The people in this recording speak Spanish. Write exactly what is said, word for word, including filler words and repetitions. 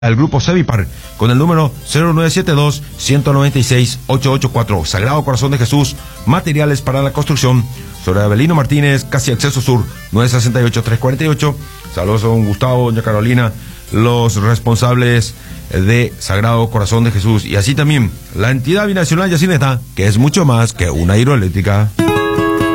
al grupo Sevipar con el número cero nueve siete dos, uno nueve seis, ocho ocho cuatro. Sagrado Corazón de Jesús, materiales para la construcción. Sobre Avelino Martínez, casi acceso sur, nueve seis ocho, tres cuatro ocho. Saludos a don Gustavo, doña Carolina, los responsables de Sagrado Corazón de Jesús. Y así también la entidad binacional Yacineta, que es mucho más que una hidroeléctrica.